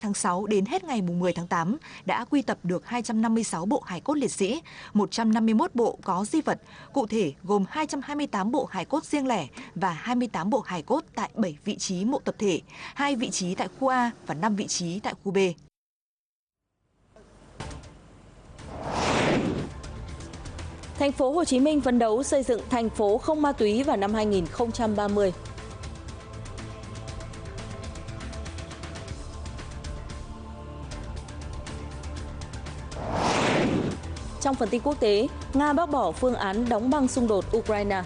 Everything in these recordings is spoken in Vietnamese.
tháng 6 đến hết ngày 10 tháng 8 đã quy tập được 256 bộ hài cốt liệt sĩ, 151 bộ có di vật, cụ thể gồm 228 bộ hài cốt riêng lẻ và 28 bộ hài cốt tại 7 vị trí mộ tập thể, 2 vị trí tại khu A và 5 vị trí tại khu B. Thành phố Hồ Chí Minh phấn đấu xây dựng thành phố không ma túy vào năm 2030. Trong phần tin quốc tế, Nga bác bỏ phương án đóng băng xung đột Ukraine.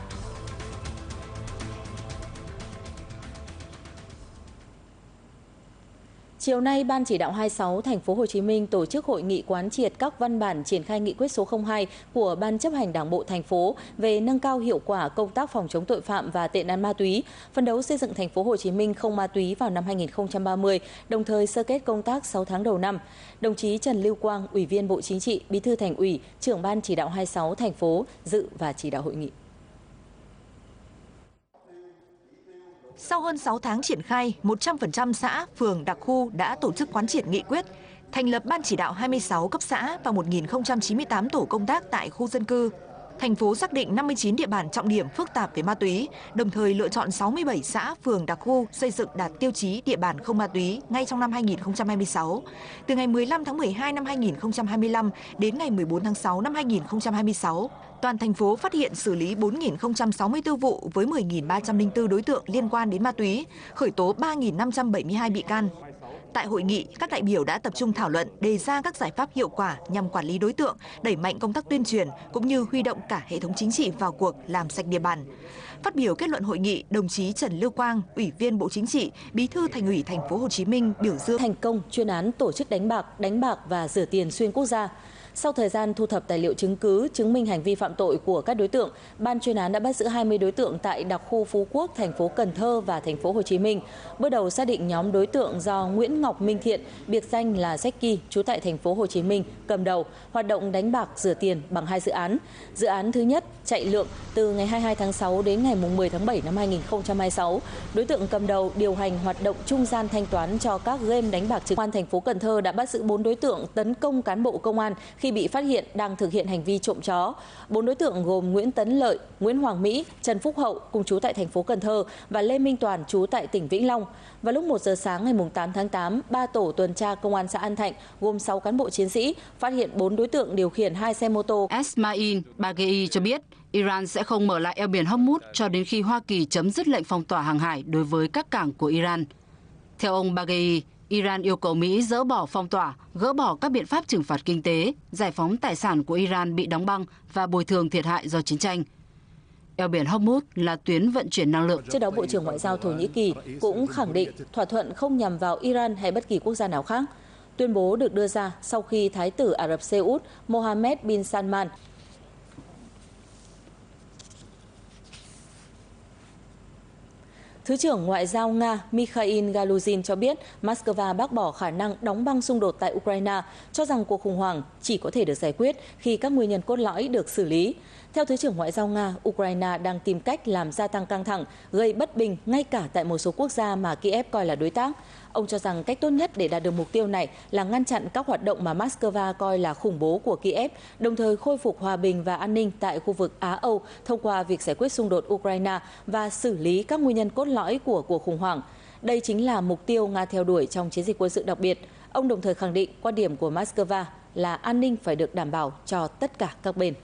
Chiều nay, Ban chỉ đạo 26 Thành phố Hồ Chí Minh tổ chức hội nghị quán triệt các văn bản triển khai nghị quyết số 02 của Ban chấp hành Đảng bộ thành phố về nâng cao hiệu quả công tác phòng chống tội phạm và tệ nạn ma túy, phấn đấu xây dựng Thành phố Hồ Chí Minh không ma túy vào năm 2030, đồng thời sơ kết công tác 6 tháng đầu năm. Đồng chí Trần Lưu Quang, Ủy viên Bộ Chính trị, Bí thư Thành ủy, trưởng Ban chỉ đạo 26 thành phố dự và chỉ đạo hội nghị. Sau hơn 6 tháng triển khai, 100% xã, phường, đặc khu đã tổ chức quán triệt nghị quyết, thành lập Ban chỉ đạo 26 cấp xã và 1.098 tổ công tác tại khu dân cư. Thành phố xác định 59 địa bàn trọng điểm phức tạp về ma túy, đồng thời lựa chọn 67 xã, phường, đặc khu xây dựng đạt tiêu chí địa bàn không ma túy ngay trong năm 2026. Từ ngày 15 tháng 12 năm 2025 đến ngày 14 tháng 6 năm 2026, toàn thành phố phát hiện xử lý 4.064 vụ với 10.304 đối tượng liên quan đến ma túy, khởi tố 3.572 bị can. Tại hội nghị, các đại biểu đã tập trung thảo luận, đề ra các giải pháp hiệu quả nhằm quản lý đối tượng, đẩy mạnh công tác tuyên truyền cũng như huy động cả hệ thống chính trị vào cuộc làm sạch địa bàn. Phát biểu kết luận hội nghị, đồng chí Trần Lưu Quang, Ủy viên Bộ Chính trị, Bí thư Thành ủy Thành phố Hồ Chí Minh biểu dương thành công chuyên án tổ chức đánh bạc và rửa tiền xuyên quốc gia. Sau thời gian thu thập tài liệu chứng cứ chứng minh hành vi phạm tội của các đối tượng, ban chuyên án đã bắt giữ 20 đối tượng tại đặc khu Phú Quốc, thành phố Cần Thơ và thành phố Hồ Chí Minh. Bước đầu xác định nhóm đối tượng do Nguyễn Ngọc Minh Thiện, biệt danh là Zeki, trú tại thành phố Hồ Chí Minh, cầm đầu, hoạt động đánh bạc rửa tiền bằng 2 dự án. Dự án thứ nhất chạy lượng từ ngày 22 tháng 6 đến ngày 10 tháng 7 năm 2026. Đối tượng cầm đầu điều hành hoạt động trung gian thanh toán cho các game đánh bạc trực. Công an thành phố Cần Thơ đã bắt giữ 4 đối tượng tấn công cán bộ công an khi bị phát hiện đang thực hiện hành vi trộm chó. 4 đối tượng gồm Nguyễn Tấn Lợi, Nguyễn Hoàng Mỹ, Trần Phúc Hậu cùng trú tại thành phố Cần Thơ và Lê Minh Toàn trú tại tỉnh Vĩnh Long. Vào lúc 1 giờ sáng ngày 8 tháng 8, 3 tổ tuần tra công an xã An Thạnh gồm 6 cán bộ chiến sĩ phát hiện 4 đối tượng điều khiển 2 xe mô tô. Esmail Baghei cho biết Iran sẽ không mở lại eo biển Hormuz cho đến khi Hoa Kỳ chấm dứt lệnh phong tỏa hàng hải đối với các cảng của Iran. Theo ông Baghei, Iran yêu cầu Mỹ dỡ bỏ phong tỏa, gỡ bỏ các biện pháp trừng phạt kinh tế, giải phóng tài sản của Iran bị đóng băng và bồi thường thiệt hại do chiến tranh. Eo biển Hormuz là tuyến vận chuyển năng lượng. Trước đó, Bộ trưởng Ngoại giao Thổ Nhĩ Kỳ cũng khẳng định thỏa thuận không nhằm vào Iran hay bất kỳ quốc gia nào khác. Tuyên bố được đưa ra sau khi Thái tử Ả Rập Xê Út Mohammed bin Salman Thứ trưởng Ngoại giao Nga Mikhail Galuzin cho biết Moscow bác bỏ khả năng đóng băng xung đột tại Ukraine, cho rằng cuộc khủng hoảng chỉ có thể được giải quyết khi các nguyên nhân cốt lõi được xử lý. Theo Thứ trưởng Ngoại giao Nga, Ukraine đang tìm cách làm gia tăng căng thẳng, gây bất bình ngay cả tại một số quốc gia mà Kiev coi là đối tác. Ông cho rằng cách tốt nhất để đạt được mục tiêu này là ngăn chặn các hoạt động mà Moscow coi là khủng bố của Kiev, đồng thời khôi phục hòa bình và an ninh tại khu vực Á-Âu thông qua việc giải quyết xung đột Ukraine và xử lý các nguyên nhân cốt lõi của cuộc khủng hoảng. Đây chính là mục tiêu Nga theo đuổi trong chiến dịch quân sự đặc biệt. Ông đồng thời khẳng định quan điểm của Moscow là an ninh phải được đảm bảo cho tất cả các bên.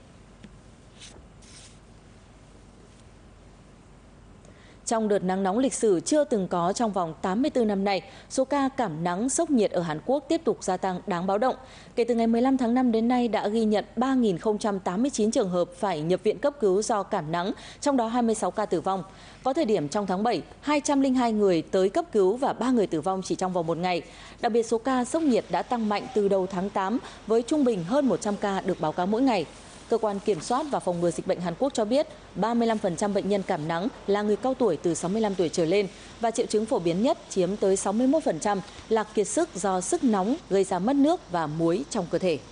Trong đợt nắng nóng lịch sử chưa từng có trong vòng 84 năm nay, số ca cảm nắng sốc nhiệt ở Hàn Quốc tiếp tục gia tăng đáng báo động. Kể từ ngày 15 tháng 5 đến nay đã ghi nhận 3.089 trường hợp phải nhập viện cấp cứu do cảm nắng, trong đó 26 ca tử vong. Có thời điểm trong tháng 7, 202 người tới cấp cứu và 3 người tử vong chỉ trong vòng một ngày. Đặc biệt số ca sốc nhiệt đã tăng mạnh từ đầu tháng 8 với trung bình hơn 100 ca được báo cáo mỗi ngày. Cơ quan Kiểm soát và Phòng ngừa Dịch bệnh Hàn Quốc cho biết 35% bệnh nhân cảm nắng là người cao tuổi từ 65 tuổi trở lên và triệu chứng phổ biến nhất chiếm tới 61% là kiệt sức do sức nóng gây ra mất nước và muối trong cơ thể.